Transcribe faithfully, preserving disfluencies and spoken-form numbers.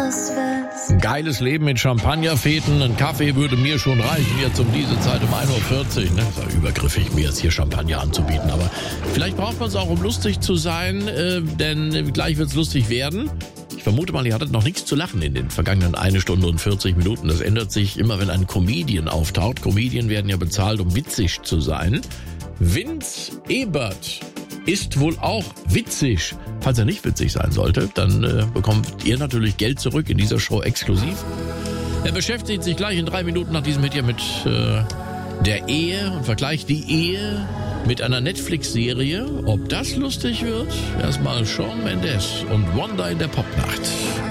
auswärts. Ein geiles Leben mit Champagnerfeten. Ein Kaffee würde mir schon reichen, jetzt um diese Zeit um ein Uhr vierzig. Ne? Ist ja übergriffig, mir jetzt hier Champagner anzubieten. Aber vielleicht braucht man es auch, um lustig zu sein, äh, denn gleich wird es lustig werden. Ich vermute mal, ihr hattet noch nichts zu lachen in den vergangenen eine Stunde und vierzig Minuten. Das ändert sich immer, wenn ein Comedian auftaucht. Comedian werden ja bezahlt, um witzig zu sein. Vince Ebert ist wohl auch witzig. Falls er nicht witzig sein sollte, dann äh, bekommt ihr natürlich Geld zurück in dieser Show exklusiv. Er beschäftigt sich gleich in drei Minuten nach diesem Hit hier mit äh, der Ehe und vergleicht die Ehe mit einer Netflix-Serie. Ob das lustig wird? Erstmal Shawn Mendes und Wonder in der Popnacht.